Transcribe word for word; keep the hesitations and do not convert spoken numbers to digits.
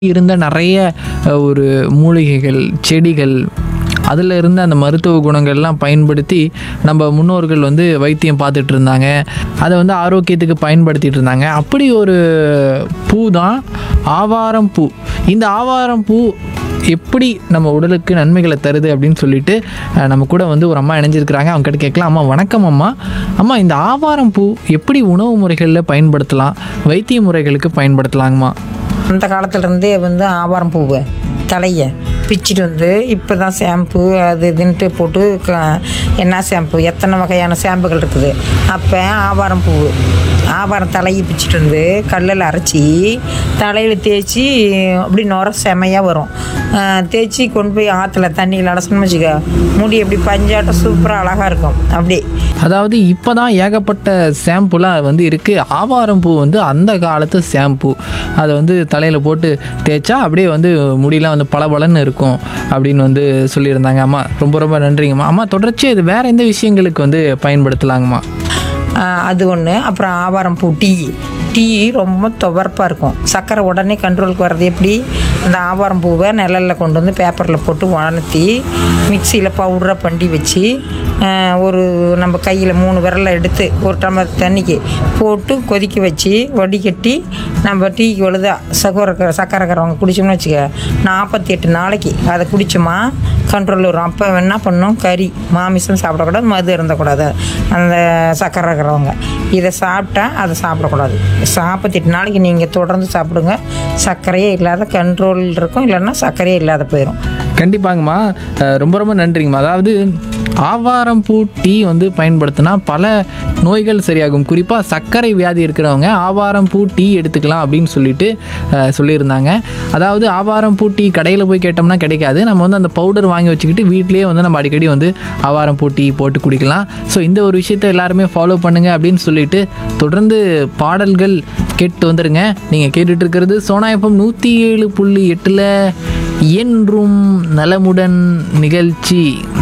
இருந்த நிறைய அ, ஒரு மூலிகைகள், செடிகள், அதில் இருந்த அந்த மருத்துவ குணங்கள்லாம் பயன்படுத்தி நம்ம முன்னோர்கள் வந்து வைத்தியம் பார்த்துட்டு இருந்தாங்க. அதை வந்து ஆரோக்கியத்துக்கு பயன்படுத்திட்டு இருந்தாங்க. அப்படி ஒரு பூ தான் ஆவாரம் பூ. இந்த ஆவாரம் பூ எப்படி நம்ம உடலுக்கு நன்மைகளை தருது அப்படின்னு சொல்லிட்டு அஹ், நம்ம கூட வந்து ஒரு அம்மா இணைஞ்சிருக்கிறாங்க. அவங்க கிட்ட கேட்கலாம். அம்மா வணக்கம் அம்மா. அம்மா, இந்த ஆவாரம் பூ எப்படி உணவு முறைகளில் பயன்படுத்தலாம், வைத்திய முறைகளுக்கு பயன்படுத்தலாங்கம்மா? அந்த காலத்துலேருந்தே வந்து ஆவாரம் பூவை தலையை பிச்சுட்டு வந்து இப்போ தான் ஷாம்பு அது இதுன்ட்டு போட்டு க என்ன ஷாம்பு எத்தனை வகையான ஷாம்புகள் இருக்குது. அப்போ ஆவாரம் பூ ஆவாரம் தலையை பிச்சுட்டு வந்து கல்லில் அரைச்சி தலையில் தேய்ச்சி அப்படி நுர செமையாக வரும். தேய்ச்சி கொண்டு போய் ஆற்றுல தண்ணியில் அலசணும்னு வச்சுக்க, முடி அப்படி பஞ்சாட்டம் சூப்பராக அழகாக இருக்கும். அப்படி அதாவது இப்போ தான் ஏகப்பட்ட ஷாம்புலாம் வந்து இருக்குது. ஆவாரம் பூ வந்து அந்த காலத்து ஷாம்பு. அதை வந்து தலையில் போட்டு தேய்ச்சா அப்படியே வந்து முடியெல்லாம் வந்து பளபளன்னு இருக்கும் அப்படின்னு வந்து சொல்லியிருந்தாங்க. அம்மா ரொம்ப ரொம்ப நன்றிங்கம்மா. அம்மா, தொடர்ச்சியாக இது வேறு எந்த விஷயங்களுக்கு வந்து பயன்படுத்தலாங்கம்மா? ஆஹ் அது ஒன்று. அப்புறம் ஆவாரம் பூ டீ டீ ரொம்ப துவர்ப்பாக இருக்கும். சர்க்கரை உடனே கண்ட்ரோலுக்கு வர்றது எப்படி? அந்த ஆவாரம் பூவை நிழலில் கொண்டு வந்து பேப்பரில் போட்டு உணர்த்தி மிக்சியில் பவுடரை பண்ணி வச்சு ஆஹ் ஒரு நம்ம கையில் மூணு விரலை எடுத்து ஒரு டம்ளர் தண்ணிக்கு போட்டு கொதிக்க வச்சு வடிகட்டி நம்ம டீக்கு வழுதா சக்கரை சக்கரை கறவங்க குடிச்சோம்னு வச்சுக்க, நாற்பத்தி எட்டு நாளைக்கு அதை குடிச்சோமா கண்ட்ரோல் வரும். அப்போ என்ன பண்ணணும், கறி மாமிசம் சாப்பிடக்கூடாது, மது இருந்தக்கூடாது. அந்த சக்கரை இருக்கிறவங்க இதை சாப்பிட்டா அதை சாப்பிடக்கூடாது. நாற்பத்தி எட்டு நாளைக்கு நீங்கள் தொடர்ந்து சாப்பிடுங்க. சர்க்கரையே இல்லாத கண்ட்ரோல் இருக்கும், இல்லைன்னா சர்க்கரையே இல்லாத போயிடும். கண்டிப்பாங்கம்மா. அஹ் ரொம்ப ரொம்ப நன்றிங்கம்மா. அதாவது ஆவாரம் பூ டீ வந்து பயன்படுத்தினா பல நோய்கள் சரியாகும். குறிப்பாக சர்க்கரை வியாதி இருக்கிறவங்க ஆவாரம் பூ டீ எடுத்துக்கலாம் அப்படின்னு சொல்லிட்டு அஹ், சொல்லியிருந்தாங்க. அதாவது ஆவாரம் பூ டீ கடையில் போய் கேட்டோம்னா கிடைக்காது. நம்ம வந்து அந்த பவுடர் வாங்கி வச்சுக்கிட்டு வீட்டிலேயே வந்து நம்ம அடிக்கடி வந்து ஆவாரம் பூ டீ போட்டு குடிக்கலாம். ஸோ இந்த ஒரு விஷயத்தை எல்லாருமே ஃபாலோ பண்ணுங்க அப்படின்னு சொல்லிட்டு தொடர்ந்து பாடல்கள் கேட்டு வந்துடுங்க. நீங்கள் கேட்டுட்டு இருக்கிறது சோனா எஃப்எம் நூற்றி ஏழு புள்ளி எட்டில் என்றும் நலமுடன் நிகழ்ச்சி.